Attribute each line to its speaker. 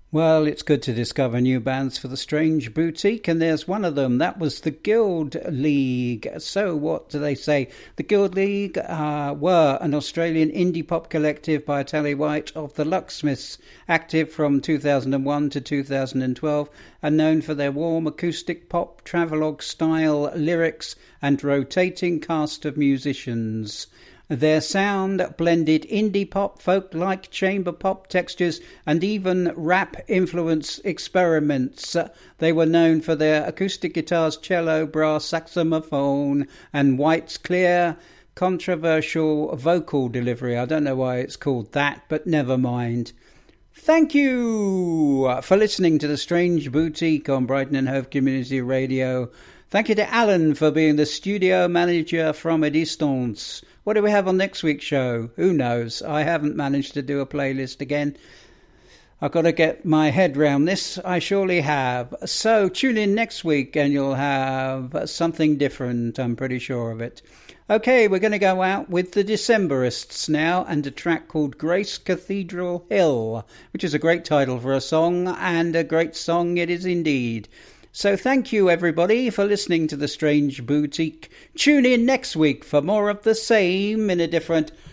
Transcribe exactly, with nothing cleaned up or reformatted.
Speaker 1: Well, it's good to discover new bands for the Strange Boutique, and there's one of them. That was the Guild League. So what do they say? The Guild League uh, were an Australian indie pop collective by Tally White of the Lucksmiths, active from two thousand one to two thousand twelve, and known for their warm acoustic pop travelogue-style lyrics and rotating cast of musicians. Their sound blended indie pop, folk-like chamber pop textures, and even rap-influence experiments. They were known for their acoustic guitars, cello, brass, saxophone, and White's clear, controversial vocal delivery. I don't know why it's called that, but never mind. Thank you for listening to The Strange Boutique on Brighton and Hove Community Radio. Thank you to Alan for being the studio manager from a distance. What do we have on next week's show? Who knows? I haven't managed to do a playlist again. I've got to get my head round this. I surely have. So tune in next week and you'll have something different. I'm pretty sure of it. Okay, we're going to go out with the Decemberists now and a track called Grace Cathedral Hill, which is a great title for a song, and a great song it is indeed. So thank you, everybody, for listening to The Strange Boutique. Tune in next week for more of the same in a different